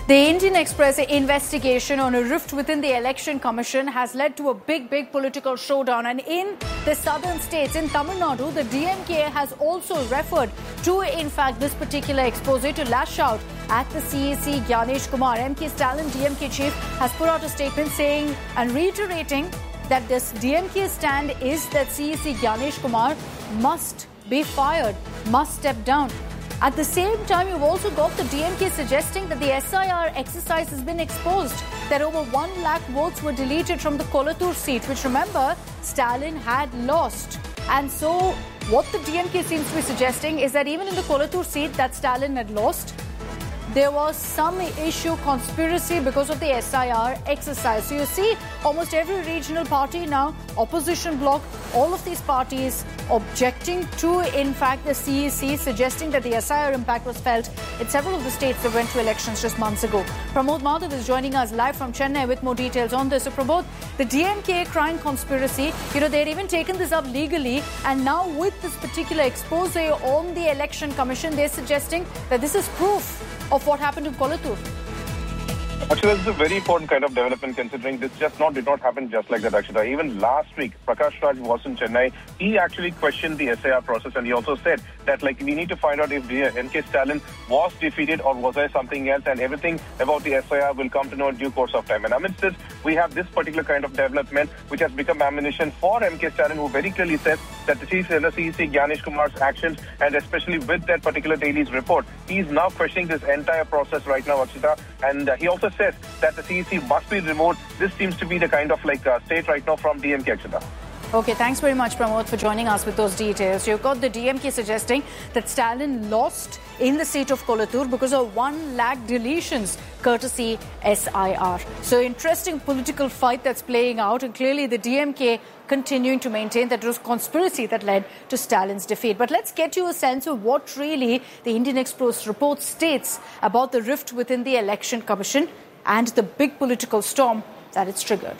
The Indian Express investigation on a rift within the Election Commission has led to a big political showdown. And in the southern states, in Tamil Nadu, the DMK has also referred to, in fact, this particular expose to lash out at the CEC Gyanesh Kumar. M.K. Stalin, DMK chief, has put out a statement saying and reiterating that this DMK stand is that CEC Gyanesh Kumar must be fired, must step down. At the same time, you've also got the DMK suggesting that the SIR exercise has been exposed, that over 1 lakh votes were deleted from the Kolattur seat, which, remember, Stalin had lost. And so what the DMK seems to be suggesting is that even in the Kolattur seat that Stalin had lost, there was some issue, conspiracy because of the SIR exercise. So you see almost every regional party now, opposition bloc, all of these parties objecting to, in fact, the CEC, suggesting that the SIR impact was felt in several of the states that went to elections just months ago. Pramod Madhav is joining us live from Chennai with more details on this. So Pramod, the DMK crying conspiracy, they'd even taken this up legally, and now with this particular expose on the Election Commission, they're suggesting that this is proof of what happened in Kolattur. Actually, this is a very important kind of development, considering this did not happen just like that, Akshita. Even last week, Prakash Raj was in Chennai. He actually questioned the SIR process, and he also said that, we need to find out if M.K. Stalin was defeated or was there something else, and everything about the SIR will come to know in due course of time. And amidst this, we have this particular kind of development, which has become ammunition for M.K. Stalin, who very clearly said that the CEC Gyanesh Kumar's actions, and especially with that particular Daily's report, he is now questioning this entire process right now, Akshita. And he also says that the CEC must be removed. This seems to be the kind of state right now from DMK, Akshita. Okay, thanks very much, Pramod, for joining us with those details. You've got the DMK suggesting that Stalin lost in the seat of Kolattur because of 1 lakh deletions, courtesy SIR. So interesting political fight that's playing out, and clearly the DMK continuing to maintain that it was conspiracy that led to Stalin's defeat. But let's get you a sense of what really the Indian Express report states about the rift within the Election Commission and the big political storm that it's triggered.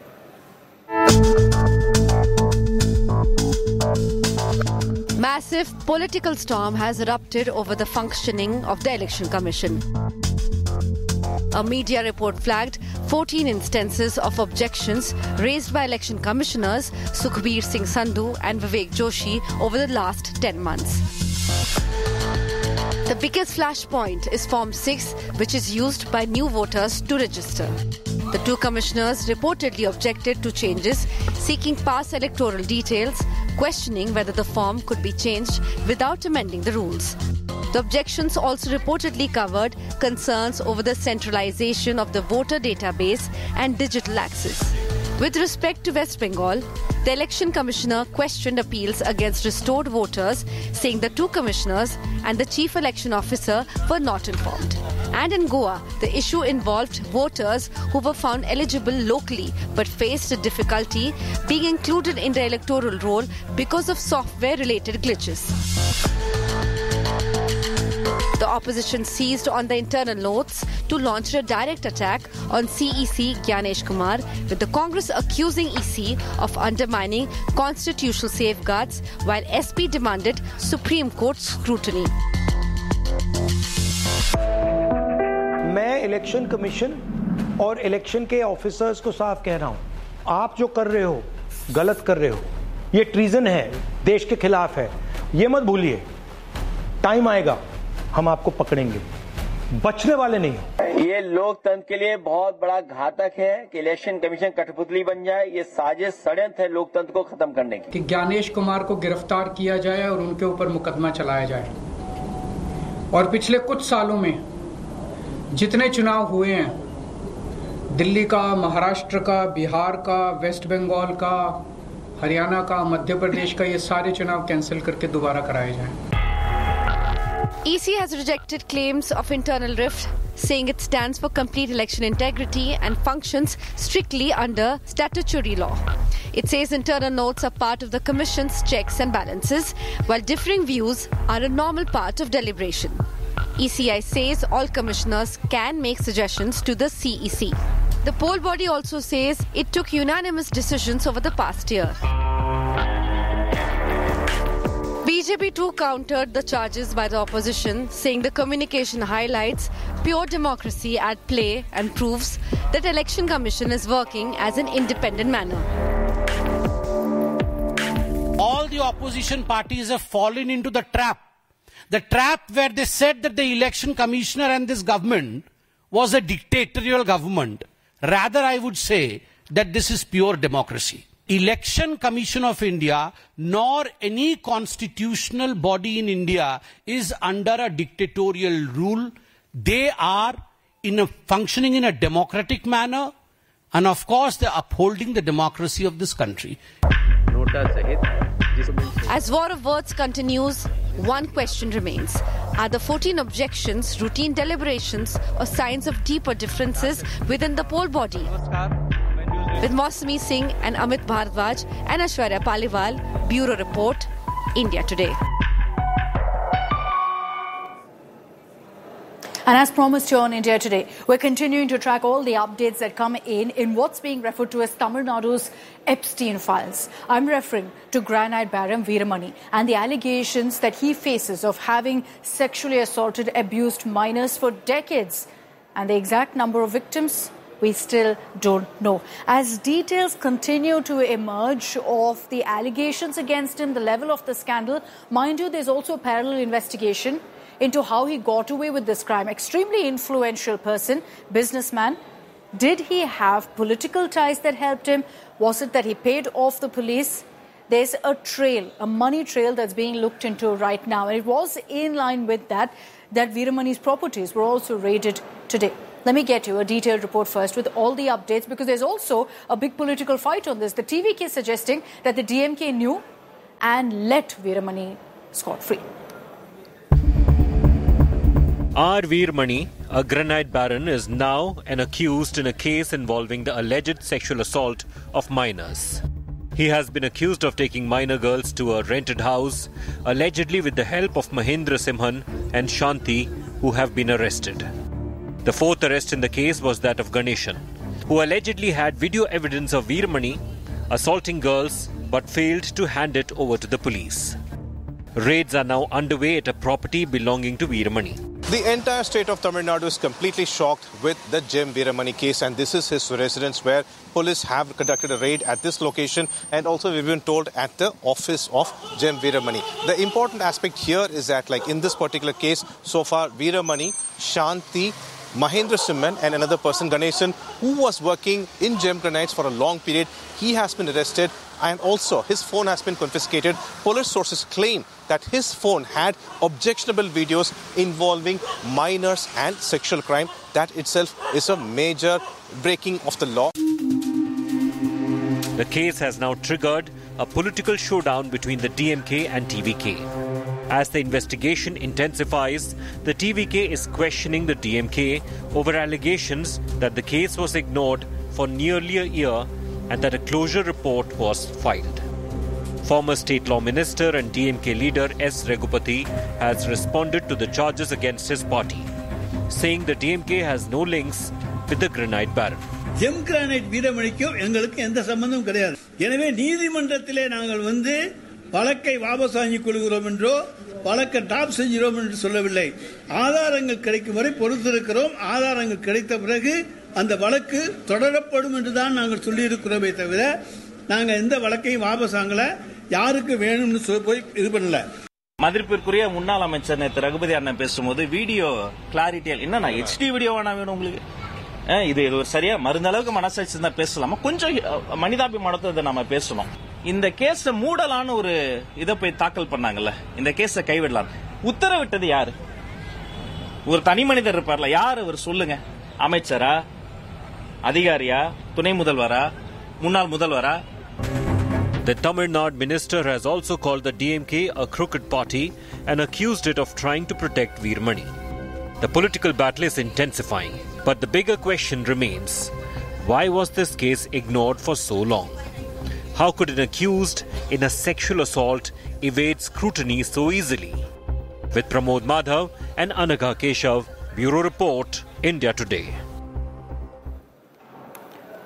Massive political storm has erupted over the functioning of the Election Commission. A media report flagged 14 instances of objections raised by election commissioners Sukhbir Singh Sandhu and Vivek Joshi over the last 10 months. The biggest flashpoint is Form 6, which is used by new voters to register. The two commissioners reportedly objected to changes, seeking past electoral details, questioning whether the form could be changed without amending the rules. The objections also reportedly covered concerns over the centralization of the voter database and digital access. With respect to West Bengal, the election commissioner questioned appeals against restored voters, saying the two commissioners and the chief election officer were not informed. And in Goa, the issue involved voters who were found eligible locally but faced a difficulty being included in the electoral roll because of software-related glitches. The opposition seized on the internal notes to launch a direct attack on CEC Gyanesh Kumar, with the Congress accusing EC of undermining constitutional safeguards, while SP demanded Supreme Court scrutiny. मैं election commission और election के officers को साफ कह रहा हूं, आप जो कर रहे हो गलत कर रहे हो, ये ट्रीजन है, देश के खिलाफ है, ये मत भूलिए, टाइम आएगा हम आपको पकड़ेंगे, बचने वाले नहीं। ये लोकतंत्र के लिए बहुत बड़ा घातक है कि इलेक्शन कमीशन कठपुतली बन जाए। ये साजिश षड्यंत्र है लोकतंत्र को खत्म करने की। कि ज्ञानेश कुमार को गिरफ्तार किया जाए और उनके ऊपर मुकदमा चलाया जाए। और पिछले कुछ सालों में जितने चुनाव हुए हैं, दिल्ली का, महाराष्ट्र का, बिहार का, वेस्ट बंगाल का, हरियाणा का, मध्य प्रदेश का, ये सारे चुनाव कैंसिल करके दोबारा कराए जाएं। EC has rejected claims of internal rift, saying it stands for complete election integrity and functions strictly under statutory law. It says internal notes are part of the Commission's checks and balances, while differing views are a normal part of deliberation. ECI says all commissioners can make suggestions to the CEC. The poll body also says it took unanimous decisions over the past year. BJP too countered the charges by the opposition, saying the communication highlights pure democracy at play and proves that Election Commission is working as an independent manner. All the opposition parties have fallen into the trap where they said that the Election Commissioner and this government was a dictatorial government. Rather, I would say that this is pure democracy. Election Commission of India, nor any constitutional body in India is under a dictatorial rule. They are functioning in a democratic manner, and of course they are upholding the democracy of this country. As war of words continues, one question remains. Are the 14 objections routine deliberations or signs of deeper differences within the poll body? With Mausami Singh and Amit Bharadwaj and Aishwarya Paliwal, Bureau Report, India Today. And as promised here on India Today, we're continuing to track all the updates that come in what's being referred to as Tamil Nadu's Epstein files. I'm referring to Granite Baron Veeramani and the allegations that he faces of having sexually assaulted, abused minors for decades. And the exact number of victims, we still don't know. As details continue to emerge of the allegations against him, the level of the scandal, mind you, there's also a parallel investigation into how he got away with this crime. Extremely influential person, businessman. Did he have political ties that helped him? Was it that he paid off the police? There's a trail, a money trail that's being looked into right now. And it was in line with that Veeramani's properties were also raided today. Let me get you a detailed report first with all the updates, because there's also a big political fight on this. The TVK is suggesting that the DMK knew and let Veeramani scot-free. R. Veeramani, a granite baron, is now an accused in a case involving the alleged sexual assault of minors. He has been accused of taking minor girls to a rented house, allegedly with the help of Mahendra Simhan and Shanti, who have been arrested. The fourth arrest in the case was that of Ganeshan, who allegedly had video evidence of Veeramani assaulting girls but failed to hand it over to the police. Raids are now underway at a property belonging to Veeramani. The entire state of Tamil Nadu is completely shocked with the Jem Veeramani case, and this is his residence where police have conducted a raid at this location, and also we've been told at the office of Jem Veeramani. The important aspect here is that, like in this particular case, so far Veeramani, Shanti, Mahendra Simhan and another person, Ganeshan, who was working in Gem Granites for a long period, he has been arrested and also his phone has been confiscated. Police sources claim that his phone had objectionable videos involving minors and sexual crime. That itself is a major breaking of the law. The case has now triggered a political showdown between the DMK and TVK. As the investigation intensifies, the TVK is questioning the DMK over allegations that the case was ignored for nearly a year and that a closure report was filed. Former State Law Minister and DMK leader S. Raghupati has responded to the charges against his party, saying the DMK has no links with the Granite Baron. Gem Granite வீரமணிக்கும் எங்களுக்கு எந்த சம்பந்தமும் கிடையாது. எனவே நீதிமன்றத்திலே நாங்கள் வழக்கை வாபஸ் வாங்கிக் கொள்கிறோம் என்றோ வழக்கை டாப் செஞ்சிரோம் என்று சொல்லவில்லை. ஆதாரங்கள் கிடைக்கும் வரை பொறுத்திருக்கிறோம். ஆதாரங்கள் கிடைத்த பிறகு அந்த வழக்கு தொடரப்படும் என்று தான் நாங்கள் சொல்லியிருக்கிறோமே தவிர நாங்கள் எந்த வழக்கையும் வாபஸ் வாங்கல, யாருக்கு வேணும்னு போய் இது பண்ணல. மதிப்பிற்குரிய முன்னாள் அமைச்சர் நேற்று ரகுபதி அண்ணன் பேசும்போது வீடியோ கிளாரிட்டி என்னன்னா HD வீடியோ வேணும் உங்களுக்கு, இது ஒரு சரியா மருந்தளவுக்கு மனசாட்சி தான் பேசலாமா, கொஞ்சம் மனிதாபிமானத்தை நம்ம பேசணும். இந்த கேஸ மூடலான்னு ஒரு இதை போய் தாக்கல் பண்ணாங்கல்ல, இந்த கேஸ கைவிடலாம் உத்தரவிட்டது யாரு? ஒரு தனி மனிதர் இருப்பார்ல, யார் அவர் சொல்லுங்க? அமைச்சரா, அதிகாரியா, துணை முதல்வரா, முன்னாள் முதல்வரா? The Tamil Nadu minister has also called the DMK a crooked party and accused it of trying to protect Veeramani. The political battle is intensifying, but the bigger question remains: why was this case ignored for so long? How could an accused in a sexual assault evade scrutiny so easily? With Pramod Madhav and Anagha Keshav, Bureau Report, India Today.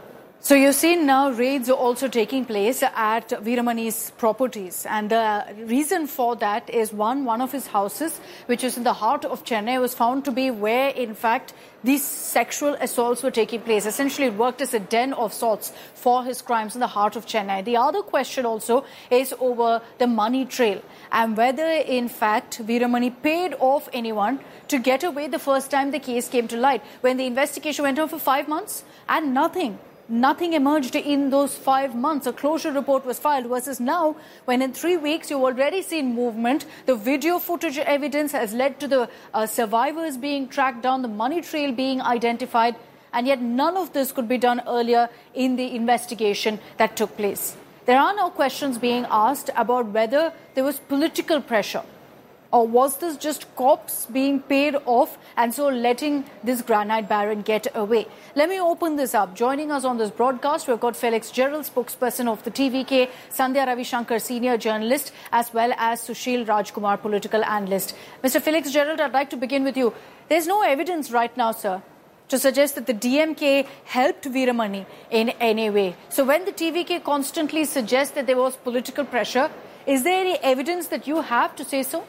So you've seen now raids are also taking place at Veeramani's properties, and the reason for that is one of his houses, which is in the heart of Chennai, was found to be where in fact these sexual assaults were taking place. Essentially it worked as a den of sorts for his crimes in the heart of Chennai. The other question also is over the money trail and whether in fact Veeramani paid off anyone to get away the first time the case came to light, when the investigation went on for 5 months and Nothing emerged in those 5 months. A closure report was filed versus now, when in 3 weeks you've already seen movement. The video footage evidence has led to the survivors being tracked down, the money trail being identified, and yet none of this could be done earlier in the investigation that took place. There are now questions being asked about whether there was political pressure, or was this just cops being paid off and so letting this granite baron get away? Let me open this up. Joining us on this broadcast, we've got Felix Gerald, spokesperson of the TVK, Sandhya Ravishankar, senior journalist, as well as Sushil Rajkumar, political analyst. Mr. Felix Gerald, I'd like to begin with you. There's no evidence right now, sir, to suggest that the DMK helped Veeramani in any way. So when the TVK constantly suggests that there was political pressure, is there any evidence that you have to say so?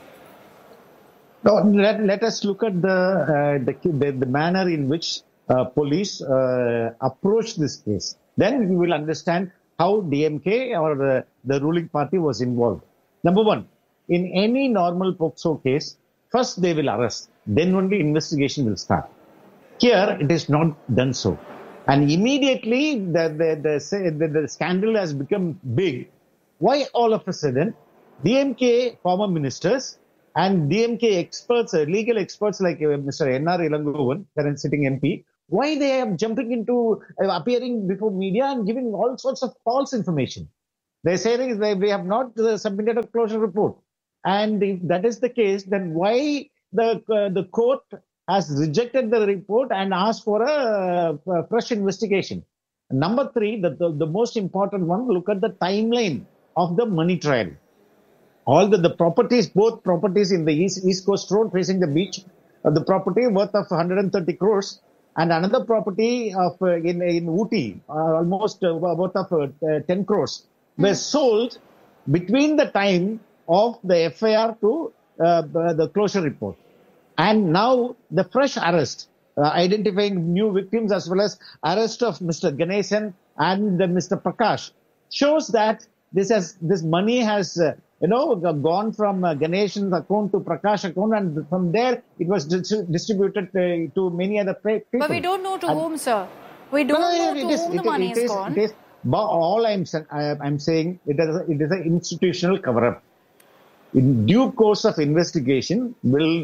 No, let us look at the manner in which police approached this case. Then we will understand how DMK or the ruling party was involved. Number one, in any normal POCSO case, first they will arrest, then only investigation will start. Here, it is not done so. And immediately, the scandal has become big. Why all of a sudden, DMK former ministers and DMK experts, legal experts like Mr. N.R. Ilangovan, current sitting MP, why they are jumping into appearing before media and giving all sorts of false information? They're saying we have not submitted a closure report. And if that is the case, then why the court has rejected the report and asked for a fresh investigation? Number three, the most important one, look at the timeline of the money trail. All the properties, both properties in the East Coast Road facing the beach, the property worth of 130 crores, and another property of in Ooty, almost worth of 10 crores, were sold between the time of the FIR to the closure report. And now the fresh arrest, identifying new victims as well as arrest of Mr. Ganesan and Mr. Prakash, shows that this money has gone from Ganeshan's account to Prakash account, and from there it was distributed to many other people. But we don't know to whom, sir. We don't know to whom the money is gone. All I'm saying, it is an institutional cover-up. In due course of investigation,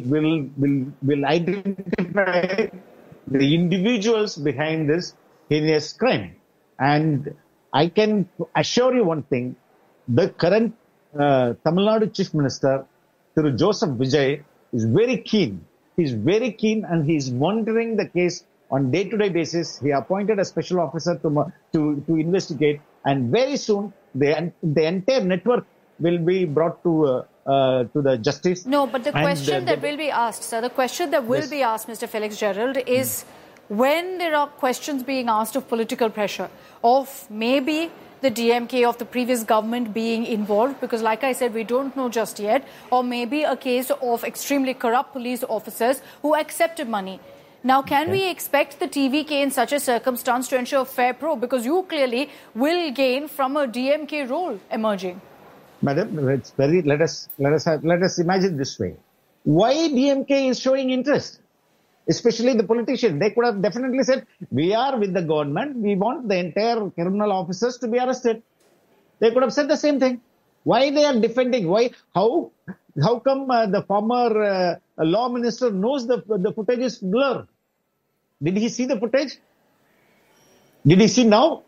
will identify the individuals behind this heinous crime. And I can assure you one thing: the current Tamil Nadu Chief Minister, Thiru Joseph Vijay, is very keen. He's very keen, and he's monitoring the case on day-to-day basis. He appointed a special officer to investigate, and very soon the entire network will be brought to the justice. No, but the question that will be asked, sir, the question that will be asked, Mr. Felix Gerald, is when there are questions being asked of political pressure, of maybe the DMK of the previous government being involved, because like I said, we don't know just yet, or maybe a case of extremely corrupt police officers who accepted money. Now, can we expect the TVK in such a circumstance to ensure fair probe? Because you clearly will gain from a DMK role emerging. Madam, it's let us imagine this way. Why DMK is showing interest? Especially the politicians. They could have definitely said, we are with the government, we want the entire criminal officers to be arrested. They could have said the same thing. Why they are defending? Why? How come the former law minister knows the footage is blur? Did he see the footage? Did he see now?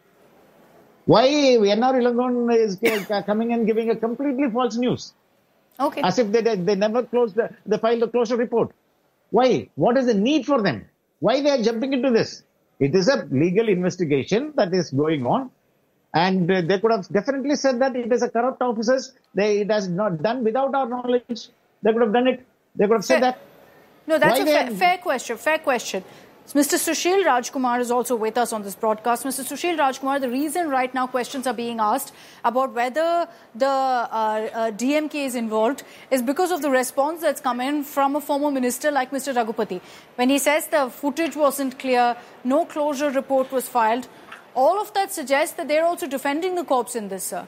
Why N.R. Ilangovan is coming and giving a completely false news? Okay. As if they never closed the filed a closure report. Why? What is the need for them? Why they are jumping into this? It is a legal investigation that is going on. And they could have definitely said that it is a corrupt officers. It has not done without our knowledge. They could have done it. They could have said that. No, that's fair question. Mr. Sushil Rajkumar is also with us on this broadcast. Mr. Sushil Rajkumar, the reason right now questions are being asked about whether the DMK is involved is because of the response that's come in from a former minister like Mr. Raghupati. When he says the footage wasn't clear, no closure report was filed, all of that suggests that they're also defending the corpse in this, sir.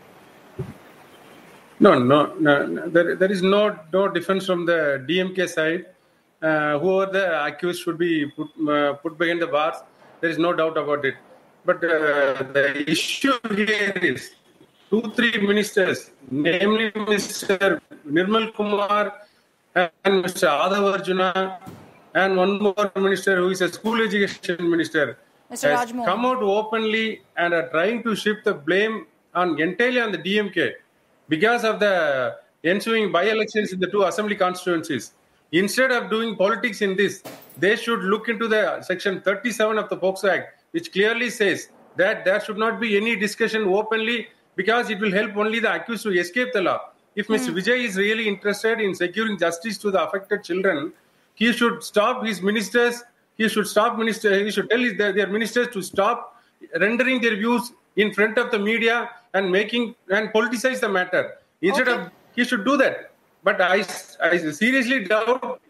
No. There is no defense from the DMK side. Whoever the accused should be put behind the bars. There is no doubt about it. But the issue here is 2-3 ministers, namely Mr. Nirmal Kumar and Mr. Adhav Arjuna, and one more minister who is a school education minister, Mr. has come out openly and are trying to shift the blame entirely on the DMK because of the ensuing by-elections in the 2 assembly constituencies. Instead of doing politics in this, they should look into the section 37 of the POCSO Act, which clearly says that there should not be any discussion openly because it will help only the accused to escape the law. If Mr. Vijay is really interested in securing justice to the affected children, he should stop his ministers. He should tell their ministers to stop rendering their views in front of the media and politicize the matter. Instead of, he should do that. But I seriously doubt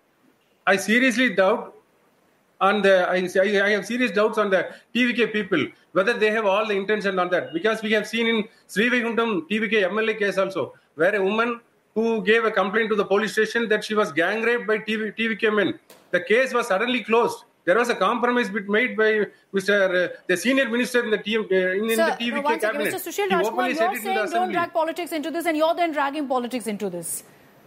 on the. I have serious doubts on the TVK people whether they have all the intention on that, because we have seen in Srivaikuntlam TVK MLA case also, where a woman who gave a complaint to the police station that she was gang raped by TVK men. The case was suddenly closed. There was a compromise made by the senior minister in the TVK cabinet. Mr. Sushil Rajkumar, you're saying don't drag politics into this, and you're then dragging politics into this.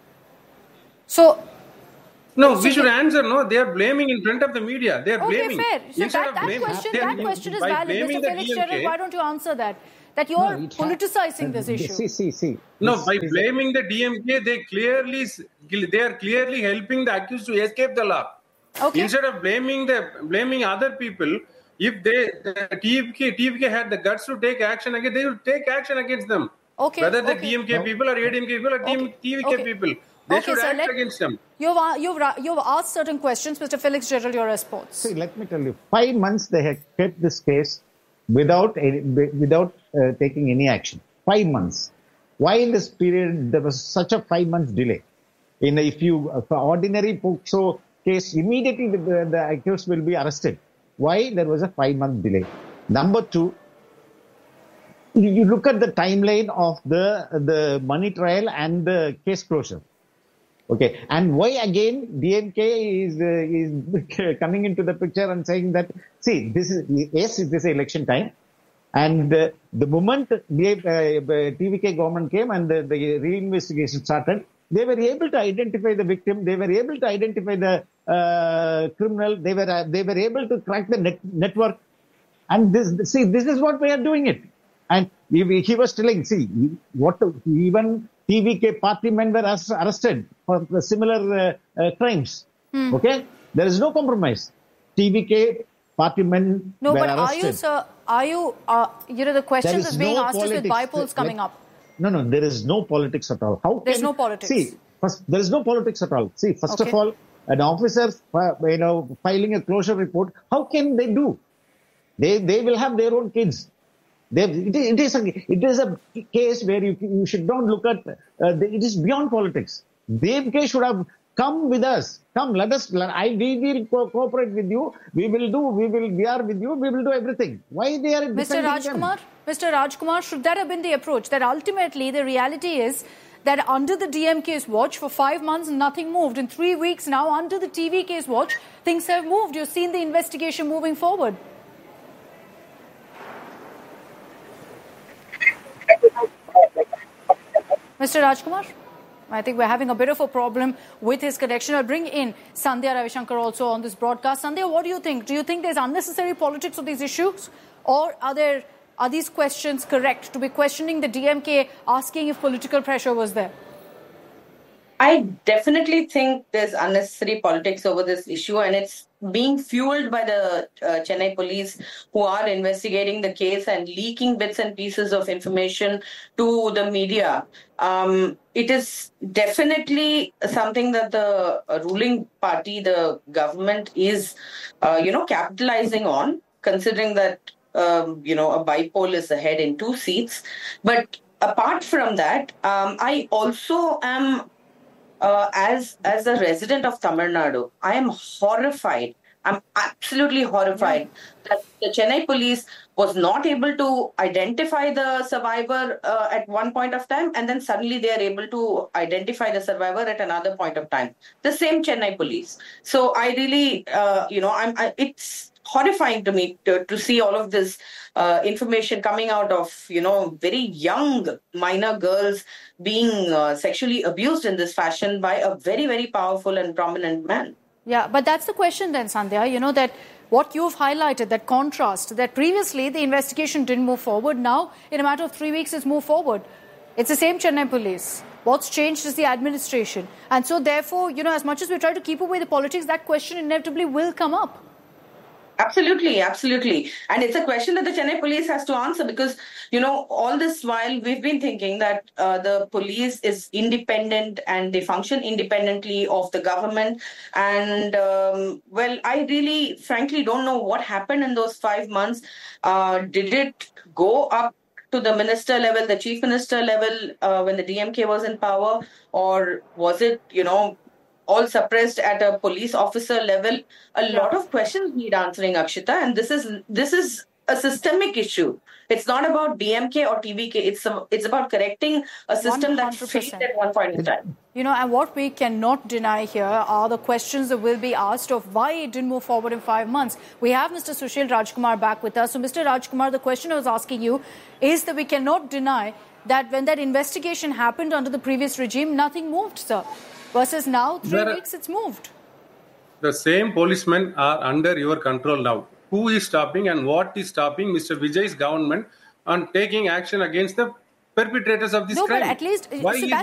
So, no, we should answer. No, they are blaming in front of the media. They are blaming. Okay, fair. So that question is valid. Mr. Felix Gerald, why don't you answer that? That you're politicizing this issue. See. No, by blaming the DMK, they are clearly helping the accused to escape the law. Okay. Instead of blaming other people, if the TVK had the guts to take action against, they will take action against them. Okay. Whether the DMK people or ADMK people or TVK people. They should act against them. You've asked certain questions. Mr. Felix Gerald, your response. See, let me tell you. 5 months they have kept this case without taking any action. 5 months. Why in this period there was such a 5 months delay? For ordinary POCSO case, immediately the accused will be arrested. Why there was a 5 month delay? Number 2, you look at the timeline of the money trial and the case closure. Okay, and why again DMK is coming into the picture and saying that, see, this is election time, and the moment TVK government came and the reinvestigation started, they were able to identify the victim, they were able to identify the criminal, they were able to crack the network, and this is what we are doing it. And he was telling, even TVK party men were arrested for similar crimes. Okay? There is no compromise. TVK party men were arrested. The question that's being asked is with bypolls coming up. No, there is no politics at all. There's no politics. See, first, there is no politics at all. See, first of all, an officer, filing a closure report, how can they do? They will have their own kids. It is a case where you should not look at, it is beyond politics. DMK should have come with us. Come, we will cooperate with you. We are with you. We will do everything. Why they are Mr. Rajkumar, should that have been the approach? That ultimately the reality is that under the DMK's watch for 5 months, nothing moved. In 3 weeks now, under the TVK's watch, things have moved. You've seen the investigation moving forward. Mr. Rajkumar, I think we're having a bit of a problem with his connection. I'll bring in Sandhya Ravishankar also on this broadcast. Sandhya, what do you think? Do you think there's unnecessary politics of these issues? Or are these questions correct to be questioning the DMK, asking if political pressure was there? I definitely think there's unnecessary politics over this issue, and it's being fueled by the Chennai police, who are investigating the case and leaking bits and pieces of information to the media. It is definitely something that the ruling party, the government, is, capitalizing on, considering that, a bipole is ahead in 2 seats. But apart from that, I also am, as a resident of Tamil Nadu, I am horrified. I'm absolutely horrified that the Chennai police was not able to identify the survivor at one point of time, and then suddenly they are able to identify the survivor at another point of time. The same Chennai police. So I really, it's horrifying to me to see all of this information coming out of, very young minor girls being sexually abused in this fashion by a very, very powerful and prominent man. Yeah, but that's the question then, Sandhya, that what you've highlighted, that contrast, that previously the investigation didn't move forward. Now, in a matter of 3 weeks, it's moved forward. It's the same Chennai police. What's changed is the administration. And so therefore, as much as we try to keep away the politics, that question inevitably will come up. Absolutely, absolutely. And it's a question that the Chennai police has to answer because, all this while we've been thinking that the police is independent and they function independently of the government. And, I really, frankly, don't know what happened in those 5 months. Did it go up to the minister level, the chief minister level, when the DMK was in power? Or was it, all suppressed at a police officer level? A lot of questions need answering, Akshita, and this is a systemic issue. It's not about DMK or TVK. It's about correcting a system 100%. That failed at one point in time. And what we cannot deny here are the questions that will be asked of why it didn't move forward in 5 months. We have Mr. Sushil Rajkumar back with us. So, Mr. Rajkumar, the question I was asking you is that we cannot deny that when that investigation happened under the previous regime, nothing moved, sir. Versus now, 3 weeks, it's moved. The same policemen are under your control now. Who is stopping and what is stopping Mr. Vijay's government on taking action against the perpetrators of this crime? No, but at least... Why